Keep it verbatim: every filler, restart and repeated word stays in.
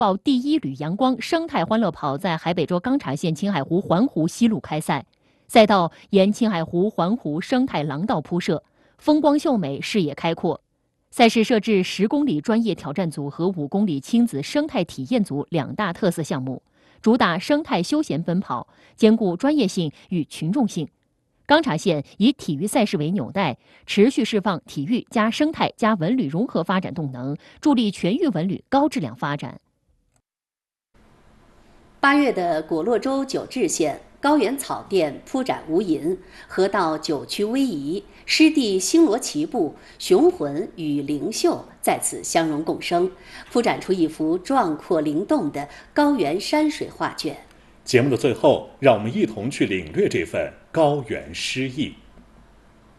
报第一缕阳光生态欢乐跑在海北州钢察县青海湖环湖西路开赛，赛道沿青海湖环湖生态廊道铺设，风光秀美，视野开阔。赛事设置十公里专业挑战组和五公里亲子生态体验组两大特色项目，主打生态休闲奔跑，兼顾专业性与群众性。钢察县以体育赛事为纽带，持续释放体育加生态加文旅融合发展动能，助力全域文旅高质量发展。 八月的果洛州九治县高原草甸铺展无垠，河道九曲逶迤，湿地星罗棋布，雄浑与灵秀在此相融共生，铺展出一幅壮阔灵动的高原山水画卷。 节目的最后，让我们一同去领略这份高原诗意。